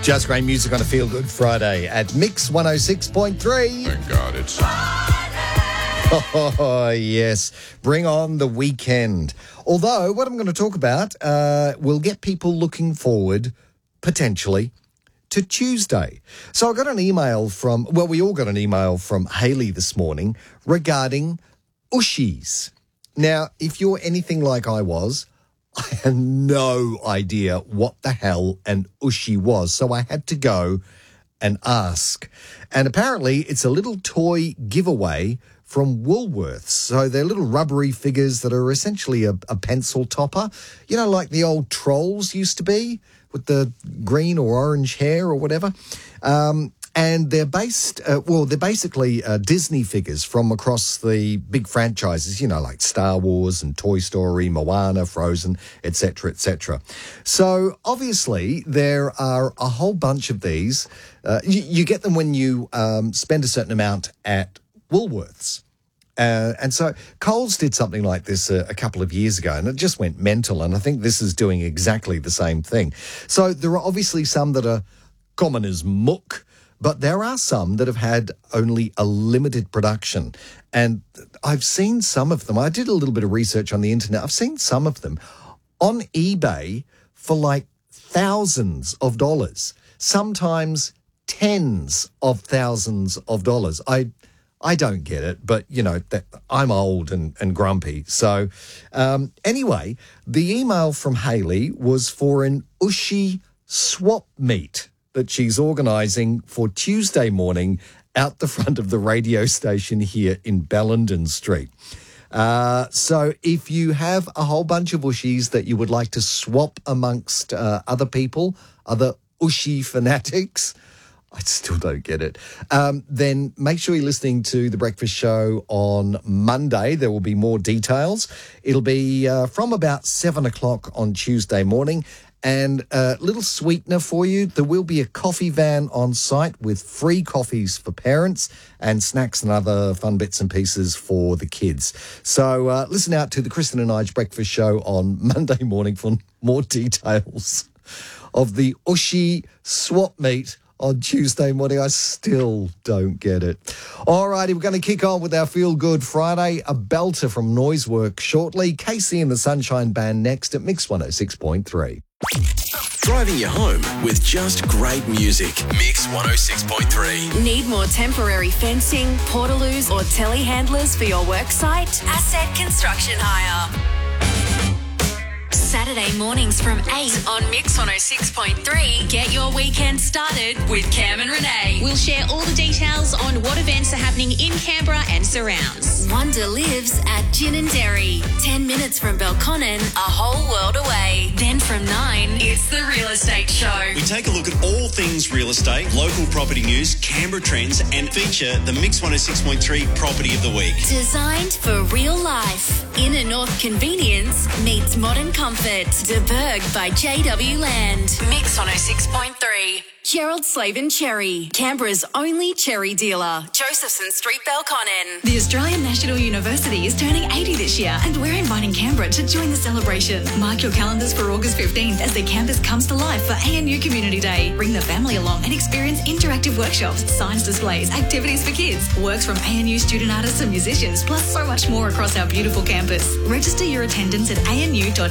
Just great music on a Feel Good Friday at Mix 106.3. Thank God it's Oh, yes. Bring on the weekend. Although, what I'm going to talk about will get people looking forward, potentially, to Tuesday. So I got an email we all got an email from Hayley this morning regarding Ushies. Now, if you're anything like I was, I had no idea what the hell an Ushi was. So I had to go and ask. And apparently it's a little toy giveaway from Woolworths. So they're little rubbery figures that are essentially a pencil topper. You know, like the old trolls used to be with the green or orange hair or whatever. And they're they're basically Disney figures from across the big franchises, you know, like Star Wars and Toy Story, Moana, Frozen, etc., etc. So obviously there are a whole bunch of these. You get them when you spend a certain amount at Woolworths. And so Coles did something like this a couple of years ago, and it just went mental. And I think this is doing exactly the same thing. So there are obviously some that are common as muck, but there are some that have had only a limited production. And I've seen some of them. I did a little bit of research on the internet. I've seen some of them on eBay for like thousands of dollars, sometimes tens of thousands of dollars. I don't get it, but, you know, I'm old and grumpy. So anyway, the email from Hayley was for an Ushi swap meet that she's organising for Tuesday morning out the front of the radio station here in Bellenden Street. So if you have a whole bunch of Ushis that you would like to swap amongst other people, other Ushi fanatics, I still don't get it, then make sure you're listening to The Breakfast Show on Monday. There will be more details. It'll be from about 7 o'clock on Tuesday morning. And a little sweetener for you, there will be a coffee van on site with free coffees for parents and snacks and other fun bits and pieces for the kids. So listen out to the Kristen and Nige Breakfast Show on Monday morning for more details of the Ushi swap meet on Tuesday morning. I still don't get it. All righty, we're going to kick on with our Feel Good Friday. A belter from Noisework shortly. Casey and the Sunshine Band next at Mix 106.3. Driving you home with just great music. Mix 106.3. Need more temporary fencing, portaloos or telehandlers for your work site? Asset Construction Hire. Saturday mornings from 8 on Mix 106.3. Get your weekend started with Cam and Renee. We'll share all the details on what events are happening in Canberra and surrounds. Wonder lives at Gin and Dairy. 10 minutes from Belconnen, a whole world away. Then from 9, it's The Real Estate Show. We take a look at all things real estate, local property news, Canberra trends, and feature the Mix 106.3 Property of the Week. Designed for real life. Inner North convenience meets modern comfort. De Burgh by JW Land. Mix 106.3. Gerald Slavin Cherry, Canberra's only cherry dealer. Josephson Street, Belconnen. The Australian National University is turning 80 this year, and we're inviting Canberra to join the celebration. Mark your calendars for August 15th as the campus comes to life for ANU Community Day. Bring the family along and experience interactive workshops, science displays, activities for kids, works from ANU student artists and musicians, plus so much more across our beautiful campus. Register your attendance at anu.edu.au.